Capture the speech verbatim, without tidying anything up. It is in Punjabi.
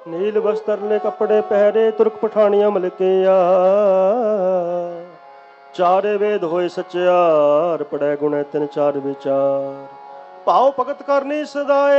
ਨੀਲ ਵਸਤਰਲੇ ਕੱਪੜੇ ਪਹਿਰੇ ਤੁਰਕ ਪਠਾਨੀਆਂ ਮਲਕੀਆਂ। ਚਾਰੇ ਵੇਦ ਹੋਏ ਸਚਿਆਰ, ਪੜੈ ਗੁਣੈ ਤਿਨ ਚਾਰ ਵਿਚਾਰ। ਭਾਉ ਭਗਤ ਕਰਨੀ ਸਦਾਏ,